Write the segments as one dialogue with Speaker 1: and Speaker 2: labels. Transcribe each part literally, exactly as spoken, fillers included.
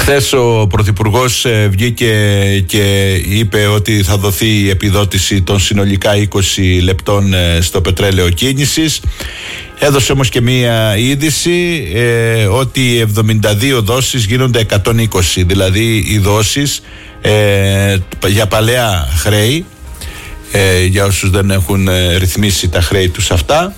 Speaker 1: Χθες ο Πρωθυπουργός βγήκε και είπε ότι θα δοθεί η επιδότηση των συνολικά είκοσι λεπτών στο πετρέλαιο κίνησης. Έδωσε όμως και μία είδηση ε, ότι εβδομήντα δύο δόσεις γίνονται εκατόν είκοσι, δηλαδή οι δόσεις ε, για παλαιά χρέη, ε, για όσους δεν έχουν ε, ρυθμίσει τα χρέη τους αυτά.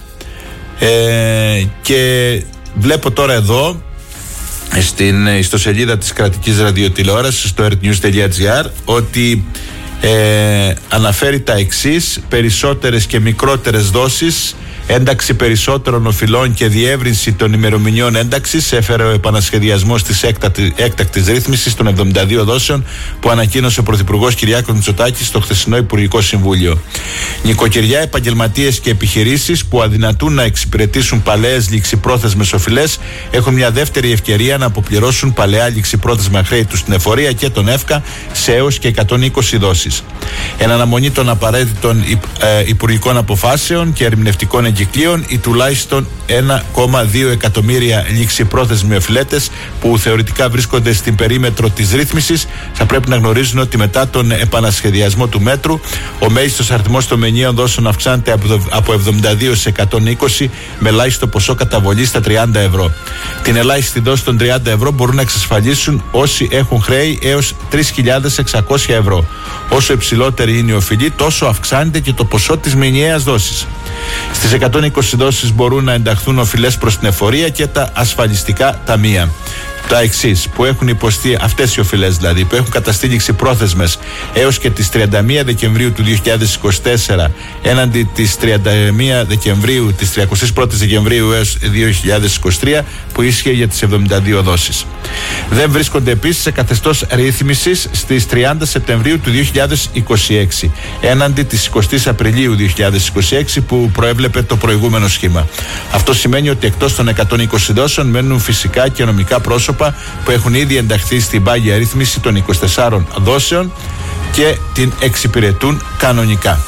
Speaker 1: Ε, και βλέπω τώρα εδώ στην ιστοσελίδα της κρατικής ραδιοτηλεόρασης στο ερτ νιους τελεία τζι άρ ότι ε, αναφέρει τα εξής: περισσότερες και μικρότερες δόσεις, ένταξη περισσότερων οφειλών και διεύρυνση των ημερομηνιών ένταξης. Έφερε ο επανασχεδιασμός της έκτακτη, έκτακτης ρύθμισης των εβδομήντα δύο δόσεων που ανακοίνωσε ο Πρωθυπουργός Κυριάκος Μητσοτάκης στο χθεσινό Υπουργικό Συμβούλιο. Νοικοκυριά, επαγγελματίες και επιχειρήσεις που αδυνατούν να εξυπηρετήσουν παλαιές ληξιπρόθεσμες οφειλές έχουν μια δεύτερη ευκαιρία να αποπληρώσουν παλαιά ληξιπρόθεσμα χρέη τους στην εφορία και τον ΕΦΚΑ σε έως και εκατόν είκοσι δόσεις. Εν αναμονή των απαραίτητων ε, υπουργικών αποφάσεων και ερμηνευτικών εγκυκλίων, οι τουλάχιστον ένα κόμμα δύο εκατομμύρια ληξιπρόθεσμοι οφειλέτες που θεωρητικά βρίσκονται στην περίμετρο της ρύθμισης θα πρέπει να γνωρίζουν ότι μετά τον επανασχεδιασμό του μέτρου ο μέγιστος αριθμός των μηνιαίων δόσεων αυξάνεται από εβδομήντα δύο σε εκατόν είκοσι με ελάχιστο ποσό καταβολής στα τριάντα ευρώ. Την ελάχιστη δόση των τριάντα ευρώ μπορούν να εξασφαλίσουν όσοι έχουν χρέη έως τρεις χιλιάδες εξακόσια ευρώ. Όσο υψηλότερη είναι η οφειλή, τόσο αυξάνεται και το ποσό της μηνιαίας δόσης. Στις εκατόν είκοσι δόσεις μπορούν να ενταχθούν οφειλές προς την εφορία και τα ασφαλιστικά ταμεία. Τα εξής, που έχουν υποστεί αυτές οι οφειλές, δηλαδή που έχουν καταστεί ληξιπρόθεσμες έως και τις τριάντα μία Δεκεμβρίου του δύο χιλιάδες είκοσι τέσσερα έναντι της τριάντα μία Δεκεμβρίου, της τριάντα πρώτη Δεκεμβρίου έως δύο χιλιάδες είκοσι τρία που ίσχυε για τις εβδομήντα δύο δόσεις. Δεν βρίσκονται επίσης σε καθεστώς ρύθμισης στις τριάντα Σεπτεμβρίου του δύο χιλιάδες είκοσι έξι έναντι της εικοστή Απριλίου δύο χιλιάδες είκοσι έξι που προέβλεπε το προηγούμενο σχήμα. Αυτό σημαίνει ότι εκτός των εκατόν είκοσι δόσεων μένουν φυσικά και νομικά πρόσωπα που έχουν ήδη ενταχθεί στην πάγια ρύθμιση των είκοσι τεσσάρων δόσεων και την εξυπηρετούν κανονικά.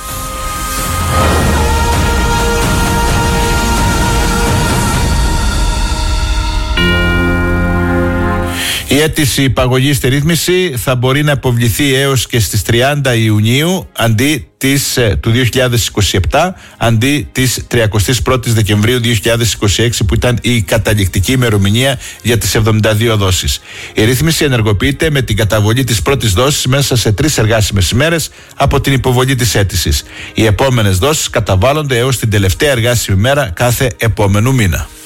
Speaker 1: Η αίτηση υπαγωγής στη ρύθμιση θα μπορεί να υποβληθεί έως και στις τριάντα Ιουνίου αντί της, του δύο χιλιάδες είκοσι επτά αντί της τριάντα πρώτη Δεκεμβρίου δύο χιλιάδες είκοσι έξι που ήταν η καταληκτική ημερομηνία για τις εβδομήντα δύο δόσεις. Η ρύθμιση ενεργοποιείται με την καταβολή της πρώτης δόσης μέσα σε τρεις εργάσιμες ημέρες από την υποβολή της αίτησης. Οι επόμενες δόσεις καταβάλλονται έως την τελευταία εργάσιμη μέρα κάθε επόμενου μήνα.